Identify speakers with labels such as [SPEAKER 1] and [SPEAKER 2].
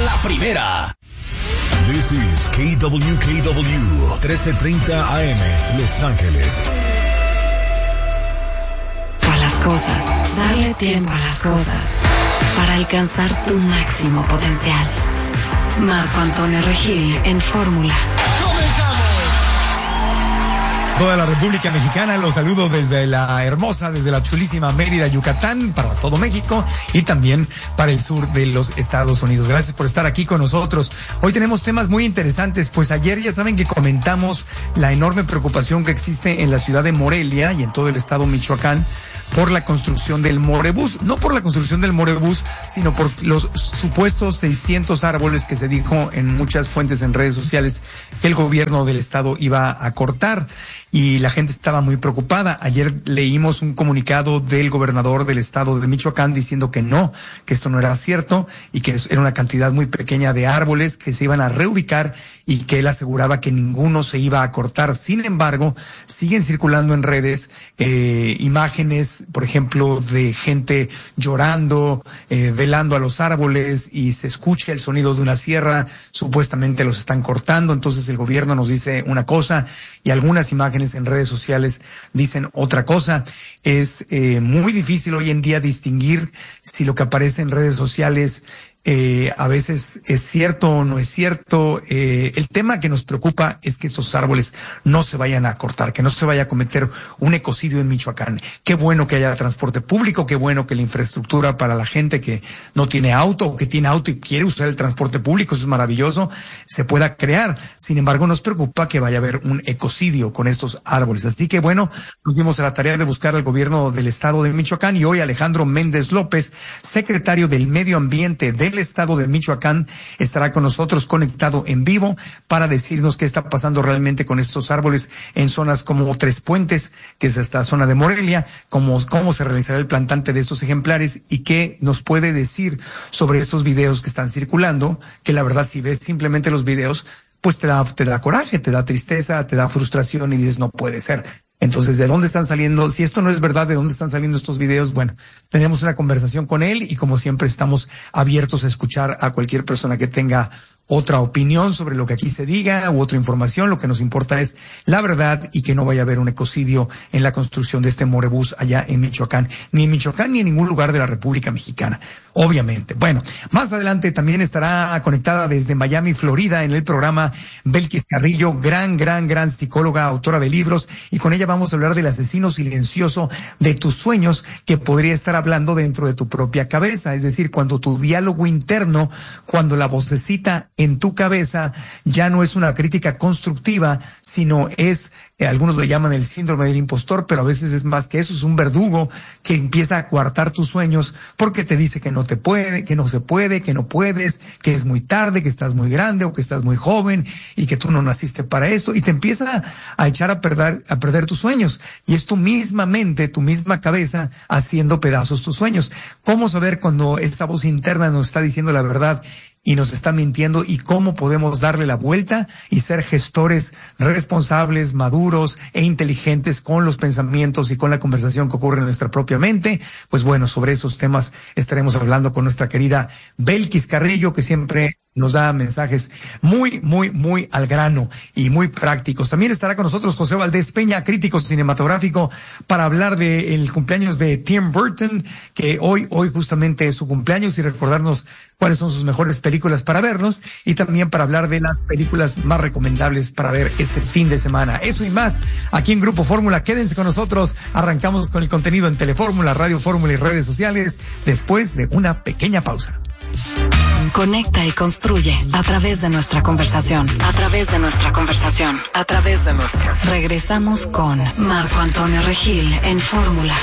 [SPEAKER 1] la primera.
[SPEAKER 2] This is KWKW 1330 AM, Los Ángeles.
[SPEAKER 3] A las cosas, darle tiempo a las cosas, para alcanzar tu máximo potencial. Marco Antonio Regil en Fórmula.
[SPEAKER 4] Toda la República Mexicana, los saludo desde la hermosa, desde la chulísima Mérida, Yucatán, para todo México y también para el sur de los Estados Unidos. Gracias por estar aquí con nosotros. Hoy tenemos temas muy interesantes, pues ayer ya saben que comentamos la enorme preocupación que existe en la ciudad de Morelia y en todo el estado Michoacán por la construcción del Morebús, no por la construcción del Morebús, sino por los supuestos 600 árboles que se dijo en muchas fuentes en redes sociales que el gobierno del estado iba a cortar. Y la gente estaba muy preocupada. Ayer leímos un comunicado del gobernador del estado de Michoacán diciendo que no, que esto no era cierto y que era una cantidad muy pequeña de árboles que se iban a reubicar y que él aseguraba que ninguno se iba a cortar. Sin embargo, siguen circulando en redes imágenes, por ejemplo, de gente llorando, velando a los árboles y se escucha el sonido de una sierra. Supuestamente los están cortando. Entonces el gobierno nos dice una cosa y algunas imágenes en redes sociales dicen otra cosa. Es muy difícil hoy en día distinguir si lo que aparece en redes sociales a veces es cierto o no es cierto. El tema que nos preocupa es que esos árboles no se vayan a cortar, que no se vaya a cometer un ecocidio en Michoacán. Qué bueno que haya transporte público, qué bueno que la infraestructura para la gente que no tiene auto o que tiene auto y quiere usar el transporte público, eso es maravilloso, se pueda crear. Sin embargo, nos preocupa que vaya a haber un ecocidio con estos árboles. Así que bueno, nos dimos a la tarea de buscar al gobierno del estado de Michoacán y hoy Alejandro Méndez López, secretario del Medio Ambiente del estado de Michoacán, estará con nosotros conectado en vivo para decirnos qué está pasando realmente con estos árboles en zonas como Tres Puentes, que es esta zona de Morelia, cómo se realizará el plantante de estos ejemplares y qué nos puede decir sobre estos videos que están circulando, que la verdad si ves simplemente los videos, pues te da coraje, te da tristeza, te da frustración y dices no puede ser. Entonces, ¿de dónde están saliendo? Si esto no es verdad, ¿de dónde están saliendo estos videos? Bueno, tenemos una conversación con él y como siempre estamos abiertos a escuchar a cualquier persona que tenga otra opinión sobre lo que aquí se diga u otra información. Lo que nos importa es la verdad y que no vaya a haber un ecocidio en la construcción de este Morebús allá en Michoacán, ni en ningún lugar de la República Mexicana, obviamente. Bueno, más adelante también estará conectada desde Miami, Florida, en el programa Belkis Carrillo, gran psicóloga, autora de libros, y con ella vamos a hablar del asesino silencioso de tus sueños que podría estar hablando dentro de tu propia cabeza, es decir, cuando tu diálogo interno, cuando la vocecita en tu cabeza ya no es una crítica constructiva, sino es, algunos le llaman el síndrome del impostor, pero a veces es más que eso, es un verdugo que empieza a coartar tus sueños porque te dice que no te puede, que no se puede, que no puedes, que es muy tarde, que estás muy grande o que estás muy joven y que tú no naciste para eso, y te empieza a echar a perder tus sueños. Y es tu misma mente, tu misma cabeza haciendo pedazos tus sueños. ¿Cómo saber cuando esa voz interna nos está diciendo la verdad y nos está mintiendo, y cómo podemos darle la vuelta y ser gestores responsables, maduros e inteligentes con los pensamientos y con la conversación que ocurre en nuestra propia mente? Pues bueno, sobre esos temas estaremos hablando con nuestra querida Belkis Carrillo, que siempre nos da mensajes muy al grano y muy prácticos. También estará con nosotros José Valdés Peña, crítico cinematográfico, para hablar del cumpleaños de Tim Burton, que hoy justamente es su cumpleaños, y recordarnos cuáles son sus mejores películas para vernos, y también para hablar de las películas más recomendables para ver este fin de semana. Eso y más aquí en Grupo Fórmula. Quédense con nosotros. Arrancamos con el contenido en Telefórmula, Radio Fórmula y redes sociales después de una pequeña pausa.
[SPEAKER 3] Conecta y construye a través de nuestra conversación. Regresamos con Marco Antonio Regil en Fórmula.